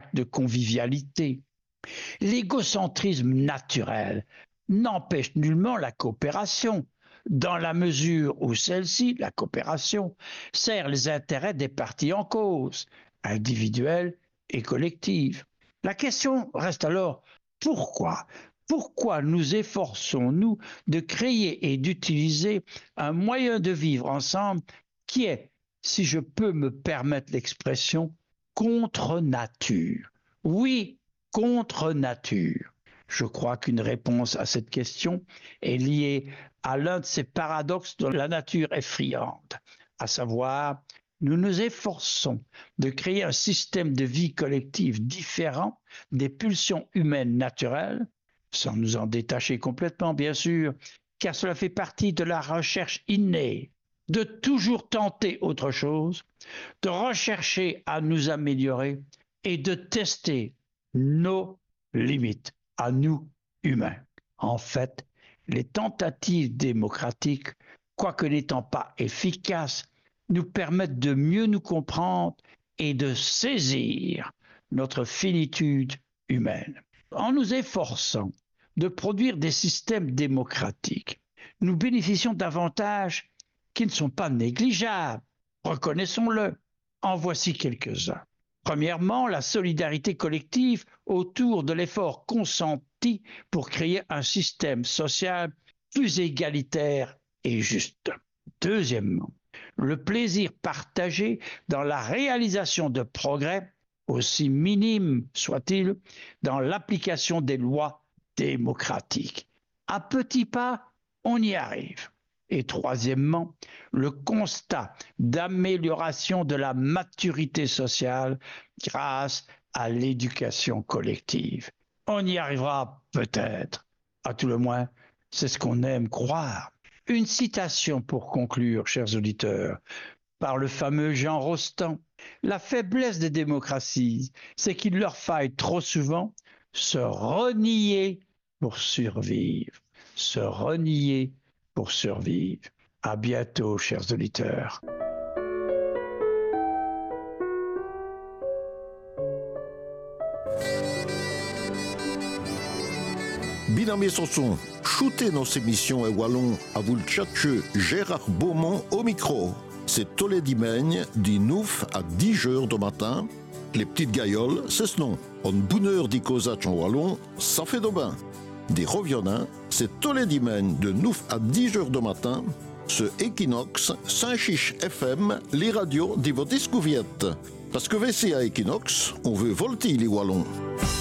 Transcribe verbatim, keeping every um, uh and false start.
d'acte de convivialité. L'égocentrisme naturel n'empêche nullement la coopération, dans la mesure où celle-ci, la coopération, sert les intérêts des parties en cause, individuelles et collectives. La question reste alors, pourquoi ? Pourquoi nous efforçons-nous de créer et d'utiliser un moyen de vivre ensemble qui est, si je peux me permettre l'expression, contre nature? Oui, contre nature. Je crois qu'une réponse à cette question est liée à l'un de ces paradoxes de la nature effrayante, à savoir, nous nous efforçons de créer un système de vie collective différent des pulsions humaines naturelles, sans nous en détacher complètement, bien sûr, car cela fait partie de la recherche innée, de toujours tenter autre chose, de rechercher à nous améliorer et de tester nos limites, à nous, humains. En fait, les tentatives démocratiques, quoique n'étant pas efficaces, nous permettent de mieux nous comprendre et de saisir notre finitude humaine. En nous efforçant de produire des systèmes démocratiques, nous bénéficions d'avantages qui ne sont pas négligeables, reconnaissons-le. En voici quelques-uns. Premièrement, la solidarité collective autour de l'effort consenti pour créer un système social plus égalitaire et juste. Deuxièmement, le plaisir partagé dans la réalisation de progrès, aussi minimes soient-ils, dans l'application des lois démocratiques. À petits pas, on y arrive. Et troisièmement, le constat d'amélioration de la maturité sociale grâce à l'éducation collective. On y arrivera peut-être, à tout le moins, c'est ce qu'on aime croire. Une citation pour conclure, chers auditeurs, par le fameux Jean Rostand. La faiblesse des démocraties, c'est qu'il leur faille trop souvent se renier pour survivre. Se renier pour survivre. À bientôt, chers auditeurs. Binamé Sanson, shootez nos émissions et wallon à vous le tchatcheux Gérard Beaumont au micro. C'est tous les dimanches, du neuf à dix heures du matin. Les petites gailloles, c'est ce nom. En bonne heure d'Icosach en wallon, ça fait de bain. Des reviennants, c'est tous les dimanches de neuf à dix heures du matin. Ce Equinox, Saint-Chiche F M, les radios de votre discouverte. Parce que V C à Equinox, on veut volter les wallons.